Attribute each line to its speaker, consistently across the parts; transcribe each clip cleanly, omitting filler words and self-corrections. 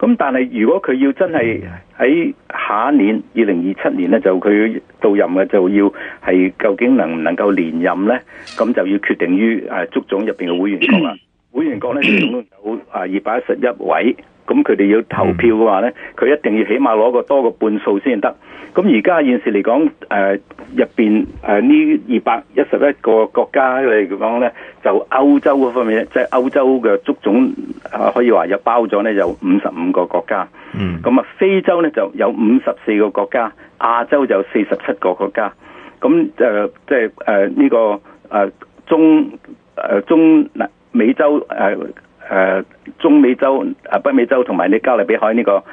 Speaker 1: 咁但係如果佢要真係喺下一年2027年咧，就佢到任嘅就要係究竟能唔能夠連任咧？咁就要決定於足總入邊嘅會員國啦。會員國咧總共有211位，咁佢哋要投票嘅話咧，佢一定要起碼攞個多個半數先得。咁而家現時嚟講，入邊呢211個國家嚟講咧，就歐洲嗰方面，即係歐洲嘅足總可以話有包咗咧，有55個國家。咁啊，非洲咧就有54個國家，亞洲就47個國家。咁即係呢個中美洲中美洲北美洲同埋呢加勒比海呢個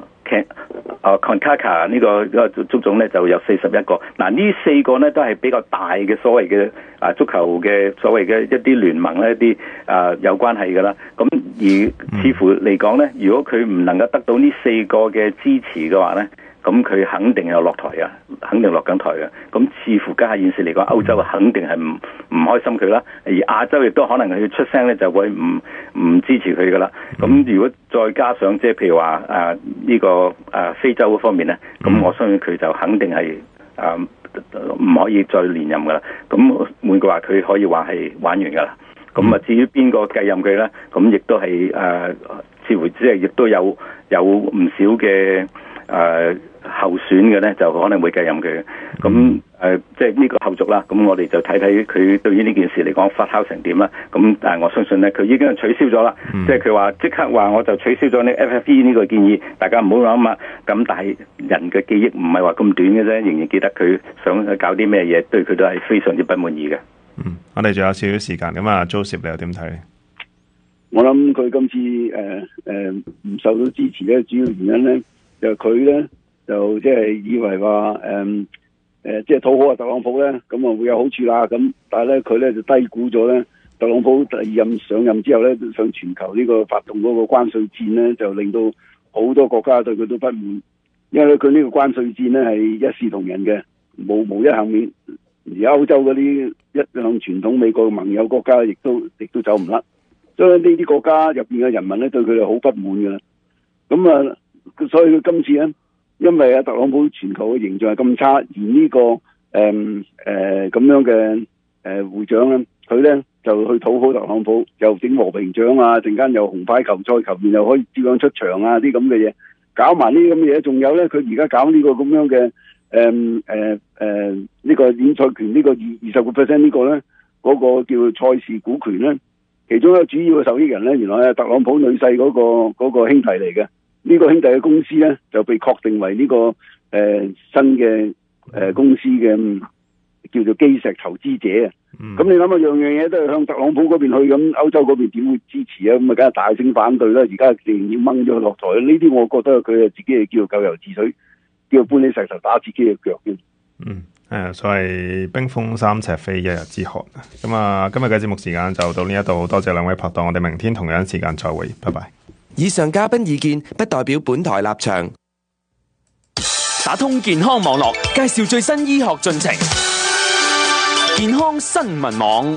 Speaker 1: CONCACAF 呢個足總咧就有41個。嗱，呢4個咧都係比較大嘅所謂嘅足球嘅所謂嘅一啲聯盟咧，一啲有關係㗎啦。咁而似乎嚟講咧，如果佢唔能夠得到呢4個嘅支持嘅話咧，咁佢肯定有落台啊，肯定落緊台啊。咁似乎家下現時嚟講，歐洲肯定係唔開心佢啦，而亞洲亦都可能佢出聲咧，就會唔支持佢噶啦。咁如果再加上即係譬如話呢個非洲嗰方面咧，咁我相信佢就肯定係唔可以再連任噶啦。咁換句話，佢可以話係玩完噶啦。咁至於邊個繼任佢咧，咁亦都係似乎即係亦都有唔少嘅候選嘅咧，就可能會繼任佢。咁即係呢個後續啦。咁我哋就睇睇佢對於呢件事嚟講發酵成點啦。咁但係我相信咧，佢已經取消咗啦。即係佢話即刻話我就取消咗呢 FFP 呢個建議，大家唔好諗啊。咁但係人嘅記憶唔係話咁短嘅啫，仍然記得佢想去搞啲咩嘢，對佢都係非常之不滿意嘅。
Speaker 2: 我哋仲有少少時間，咁啊，Joseph你又點睇？
Speaker 3: 我諗佢今次唔受到支持咧，主要原因咧就佢咧就即係以為話即係討好特朗普咧，咁啊會有好處啦。咁但係咧佢咧就低估咗咧，特朗普第二任上任之後咧，向全球呢個發動嗰個關稅戰咧，就令到好多國家對佢都不滿，因為佢呢個關稅戰咧係一視同仁嘅，無一幸免。而歐洲嗰啲一向傳統美國嘅盟友國家亦都走唔甩，所以呢啲國家入邊嘅人民咧對佢哋好不滿嘅。咁啊，所以佢今次咧，因為特朗普全球嘅形象係咁差，而呢個咁樣嘅會長咧，佢咧就去討好特朗普，又整和平獎啊，陣間又紅牌球賽球員又可以照樣出場啊，啲咁嘅嘢，搞埋呢啲咁嘅嘢，仲有咧，佢而家搞呢個咁樣嘅。呢個演賽權呢個20% 呢個咧，嗰個叫賽事股權咧，其中一個主要嘅受益人咧，原來係特朗普女婿嗰個兄弟嚟嘅。呢個兄弟嘅公司咧就被確定為呢個新嘅公司嘅叫做基石投資者啊。咁你諗下樣嘢都係向特朗普嗰邊去，咁歐洲嗰邊點會支持啊？咁啊，梗係大聲反對啦！而家仍然要掹咗佢落台，呢啲我覺得佢自己係叫做咎由自取。叫搬起石頭打自己嘅腳嘅。
Speaker 2: 所謂冰封三尺非一日之寒。咁啊，今日嘅節目時間就到呢一度，多謝兩位拍檔，我哋明天同樣時間再會，拜拜。
Speaker 4: 以上嘉賓意見不代表本台立場。打通健康網絡，介紹最新醫學進程。健康新聞網。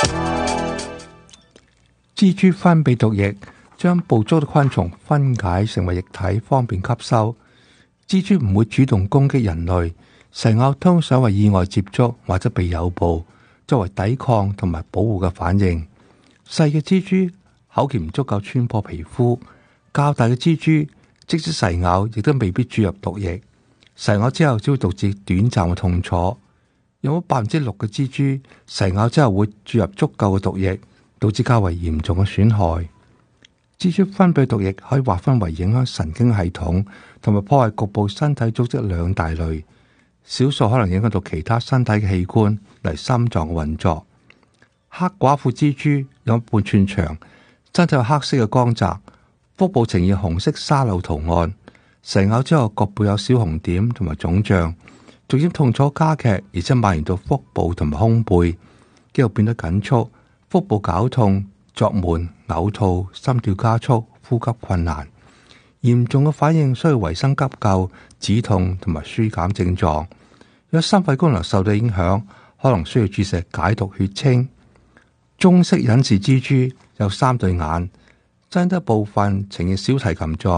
Speaker 5: 蜘蛛分泌毒液，將捕捉的昆蟲分解成為液體，方便吸收。蜘蛛唔會主動攻擊人類，蛇咬通常為意外接觸或者被誘捕，作為抵抗同埋保護嘅反應。細嘅蜘蛛口鉗唔足夠穿破皮膚，較大嘅蜘蛛即使蛇咬亦都未必注入毒液。蛇咬之後只會導致短暫嘅痛楚。有6%嘅蜘蛛蛇咬之後會注入足夠嘅毒液，導致較為嚴重嘅損害。蜘蛛分泌毒液可以劃分為影響神經系統同埋破壞局部身體組織2大類，少數可能影響到其他身體嘅器官，例如心臟嘅運作。黑寡婦蜘蛛有半寸長，身體有黑色嘅光澤，腹部呈現紅色沙漏圖案。蛇咬之後，腳部有小紅點同埋腫脹，逐漸痛楚加劇，而且蔓延到腹部同埋胸背，肌肉變得緊縮，腹部絞痛、作悶、嘔吐、心跳加速、呼吸困難。嚴重嘅反應需要維生急救、止痛同埋舒減症狀。若心肺功能受到影響，可能需要注射解毒血清。棕色隱士蜘蛛有3對眼，真德部分呈現小提琴狀。